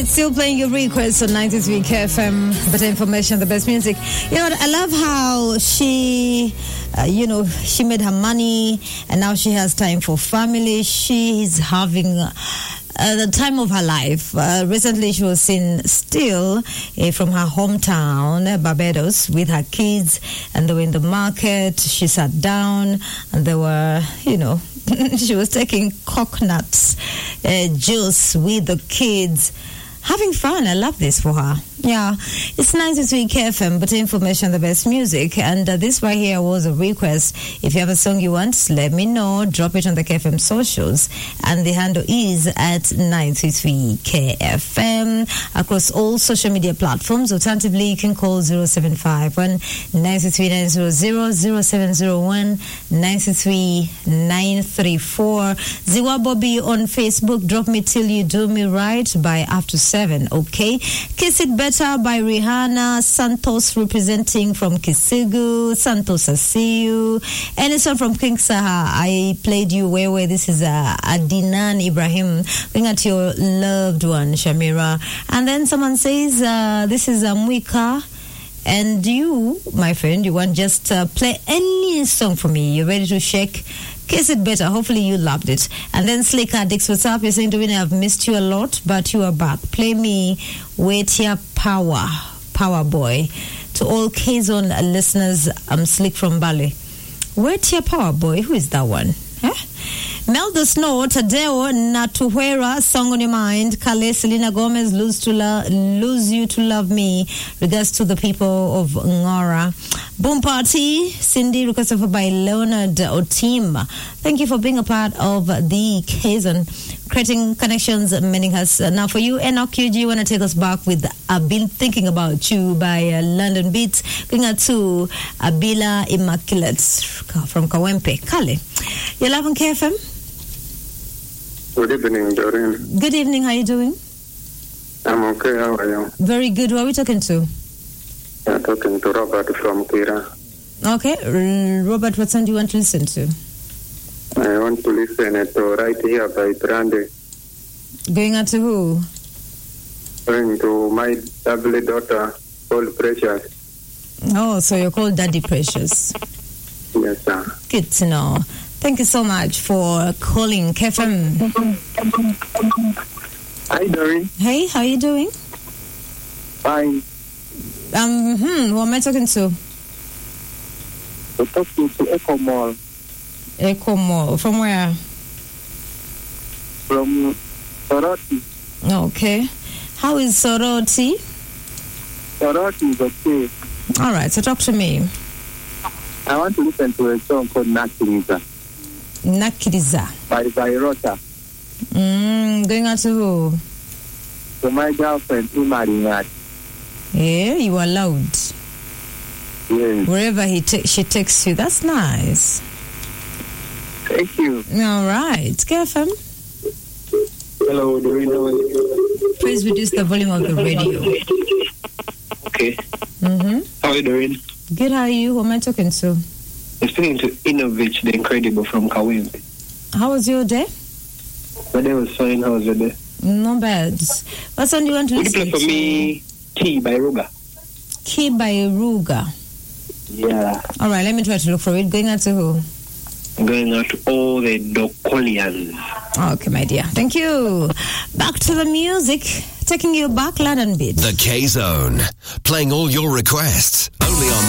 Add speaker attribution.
Speaker 1: It's still playing your requests on 93 KFM, better information, the best music. You know, I love how she, she made her money and now she has time for family. She is having the time of her life. Recently, she was seen still from her hometown, Barbados, with her kids, and they were in the market. She sat down, and they were, she was taking coconuts juice with the kids, having fun. I love this for her. Yeah, it's 93 KFM, but information, the best music. And this right here was a request. If you have a song you want, let me know. Drop it on the KFM socials. And the handle is at 93 KFM across all social media platforms. Alternatively, you can call 0751 933 900 0701 933 934. Ziwa Bobby on Facebook. Drop me till you do me right by after 7. Okay. Kiss It Better by Rihanna. Santos representing from Kisigu. Santos, I see you. And it's all from King Saha. I played you where this is Adinan Ibrahim. Bring out your loved one, Shamira. And then someone says this is Mwika. And you, my friend, you want just play any song for me. You're ready to shake. Kiss It Better. Hopefully you loved it. And then Slick Addicts, what's up? You're saying, Dwayne, I've missed you a lot, but you are back. Play me Wait Your Power Boy. To all K-Zone listeners, I'm Slick from Bali. Wait Your Power Boy. Who is that one? Huh? Mel the Snow, Tadeo, Natuhuera, Song on Your Mind, Kale, Selena Gomez, Lose You to Love Me. Regards to the people of Ngora. Boom Party, Cindy, requested by Leonard Otim. Thank you for being a part of the K-Zone, creating connections, meaning us. Now for you, Enoch QG, you want to take us back with I've Been Thinking About You by London Beats. Going out to Abila Immaculate from Kawempe. Kale, you're loving KFM?
Speaker 2: Good evening, Doreen.
Speaker 1: Good evening, how are you doing?
Speaker 2: I'm okay, how are you?
Speaker 1: Very good. Who are we talking to?
Speaker 2: I'm talking to Robert from Kira.
Speaker 1: Okay, Robert, what song do you want to listen to?
Speaker 2: I want to listen to Right Here by Brandy.
Speaker 1: Going out to who?
Speaker 2: Going to my lovely daughter, called Precious.
Speaker 1: Oh, so you're called Daddy Precious.
Speaker 2: Yes, sir.
Speaker 1: Good to know. Thank you so much for calling KFM.
Speaker 2: Hi, Doreen.
Speaker 1: Hey, how are you doing?
Speaker 2: Fine.
Speaker 1: Who am I talking to?
Speaker 2: I'm talking to Echo Mall.
Speaker 1: Echo Mall. From where?
Speaker 2: From Soroti.
Speaker 1: Okay. How is Soroti?
Speaker 2: Soroti is okay.
Speaker 1: All right, so talk to me.
Speaker 2: I want to listen to a song called Nakiriza.
Speaker 1: Nakiriza.
Speaker 2: By Rota.
Speaker 1: Going out to who?
Speaker 2: To my girlfriend, Imarinat.
Speaker 1: Yeah, you are loud.
Speaker 2: Yes.
Speaker 1: Wherever she takes you, that's nice.
Speaker 2: Thank you.
Speaker 1: All right, KFM.
Speaker 2: Hello, Doreen.
Speaker 1: Please reduce the volume of the radio.
Speaker 2: Okay. How are you doing?
Speaker 1: Good, how are you? Who am I talking to?
Speaker 2: I'm speaking to Inovich, the Incredible from Kawempe.
Speaker 1: How was your day?
Speaker 2: My day was fine. How was your day?
Speaker 1: No bad. What song do you want to listen to?
Speaker 2: Would you play for me Key by Ruga?
Speaker 1: Key by Ruga.
Speaker 2: Yeah.
Speaker 1: All right, let me try to look for it. Going out to who?
Speaker 2: Going out to all the Dokolians.
Speaker 1: Okay, my dear. Thank you. Back to the music. Taking you back, London Beat.
Speaker 3: The K-Zone. Playing all your requests. Only on